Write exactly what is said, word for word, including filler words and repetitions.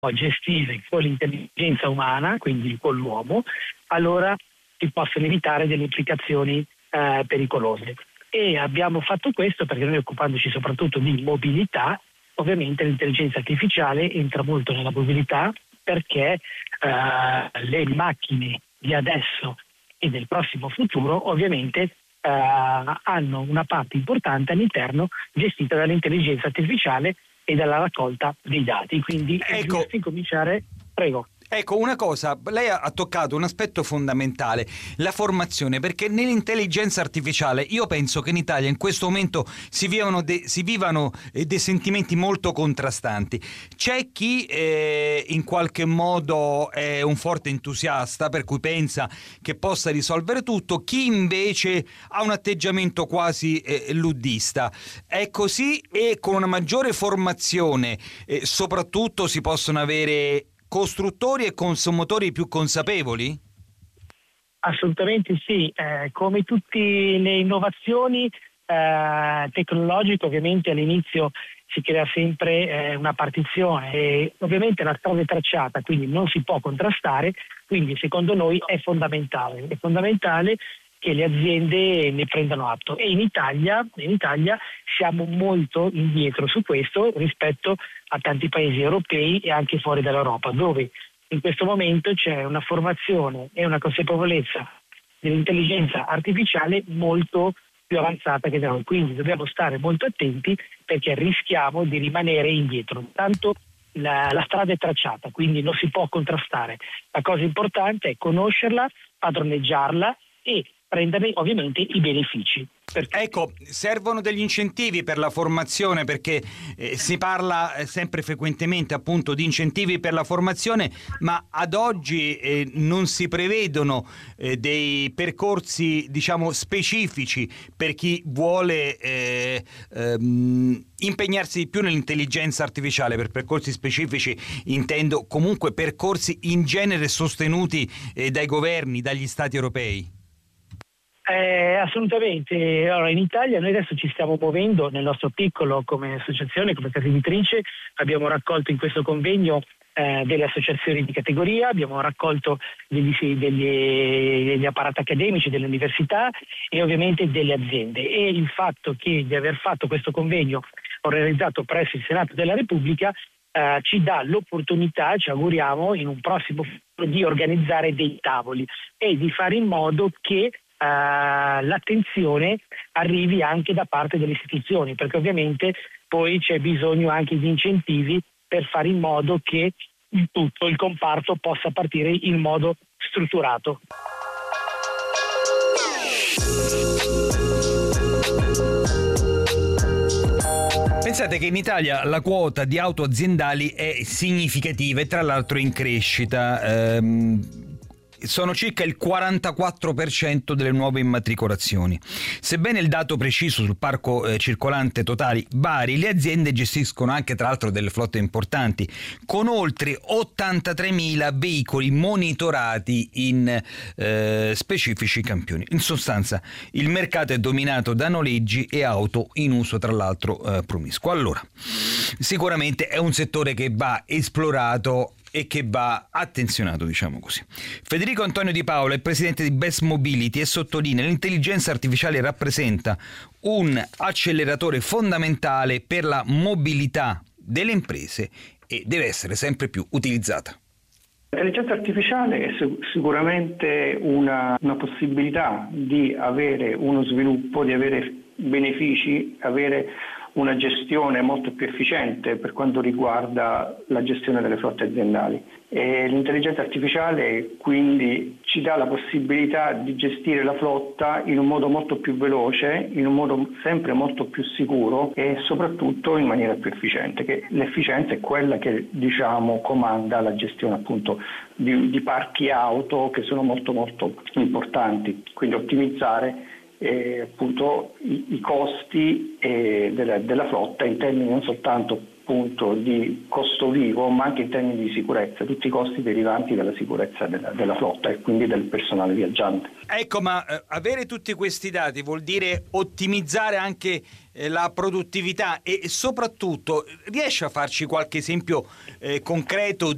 gestire con l'intelligenza umana, quindi con l'uomo, allora si possono evitare delle implicazioni eh, pericolose. E abbiamo fatto questo perché noi, occupandoci soprattutto di mobilità, ovviamente l'intelligenza artificiale entra molto nella mobilità, perché eh, le macchine di adesso e del prossimo futuro ovviamente eh, hanno una parte importante all'interno gestita dall'intelligenza artificiale e dalla raccolta dei dati. Quindi è ecco. giusto incominciare. Prego. Ecco, una cosa, lei ha toccato un aspetto fondamentale, la formazione, perché nell'intelligenza artificiale io penso che in Italia in questo momento si vivano, de, si vivano eh, dei sentimenti molto contrastanti. C'è chi eh, in qualche modo è un forte entusiasta, per cui pensa che possa risolvere tutto, chi invece ha un atteggiamento quasi eh, luddista. È così, e con una maggiore formazione eh, soprattutto si possono avere costruttori e consumatori più consapevoli? Assolutamente sì, eh, come tutte le innovazioni eh, tecnologiche, ovviamente all'inizio si crea sempre eh, una partizione e ovviamente la strada è tracciata, quindi non si può contrastare, quindi secondo noi è fondamentale, è fondamentale che le aziende ne prendano atto, e in Italia, in Italia siamo molto indietro su questo rispetto a tanti paesi europei e anche fuori dall'Europa, dove in questo momento c'è una formazione e una consapevolezza dell'intelligenza artificiale molto più avanzata che da noi, quindi dobbiamo stare molto attenti perché rischiamo di rimanere indietro. Tanto la, la strada è tracciata, quindi non si può contrastare. La cosa importante è conoscerla, padroneggiarla e prenderne ovviamente i benefici. Perché... Ecco, servono degli incentivi per la formazione, perché eh, si parla eh, sempre frequentemente appunto di incentivi per la formazione, ma ad oggi eh, non si prevedono eh, dei percorsi, diciamo, specifici per chi vuole eh, ehm, impegnarsi di più nell'intelligenza artificiale. Per percorsi specifici intendo comunque percorsi in genere sostenuti eh, dai governi, dagli stati europei. Eh, assolutamente. Allora, in Italia noi adesso ci stiamo muovendo nel nostro piccolo come associazione, come casa editrice. Abbiamo raccolto in questo convegno eh, delle associazioni di categoria, abbiamo raccolto degli, degli, degli apparati accademici, delle università e ovviamente delle aziende. E il fatto che di aver fatto questo convegno organizzato presso il Senato della Repubblica eh, ci dà l'opportunità, ci auguriamo, in un prossimo futuro di organizzare dei tavoli e di fare in modo che Uh, l'attenzione arrivi anche da parte delle istituzioni, perché ovviamente poi c'è bisogno anche di incentivi per fare in modo che il tutto il comparto possa partire in modo strutturato. Pensate che in Italia la quota di auto aziendali è significativa e tra l'altro in crescita. Ehm... Sono circa il quarantaquattro per cento delle nuove immatricolazioni. Sebbene il dato preciso sul parco eh, circolante totali vari, le aziende gestiscono anche tra l'altro delle flotte importanti, con oltre ottantatremila veicoli monitorati in eh, specifici campioni. In sostanza, il mercato è dominato da noleggi e auto in uso tra l'altro eh, promiscuo. Allora, sicuramente è un settore che va esplorato e che va attenzionato, diciamo così. Federico Antonio Di Paola è presidente di Best Mobility e sottolinea: l'intelligenza artificiale rappresenta un acceleratore fondamentale per la mobilità delle imprese e deve essere sempre più utilizzata. L'intelligenza artificiale è sicuramente una, una possibilità di avere uno sviluppo, di avere benefici, avere una gestione molto più efficiente per quanto riguarda la gestione delle flotte aziendali. E l'intelligenza artificiale quindi ci dà la possibilità di gestire la flotta in un modo molto più veloce, in un modo sempre molto più sicuro e soprattutto in maniera più efficiente, che l'efficienza è quella che, diciamo, comanda la gestione appunto di, di parchi auto che sono molto molto importanti, quindi ottimizzare Eh, appunto i, i costi eh, della, della flotta in termini non soltanto appunto di costo vivo, ma anche in termini di sicurezza, tutti i costi derivanti dalla sicurezza della, della flotta e quindi del personale viaggiante. Ecco, ma eh, avere tutti questi dati vuol dire ottimizzare anche eh, la produttività e, e soprattutto riesce a farci qualche esempio eh, concreto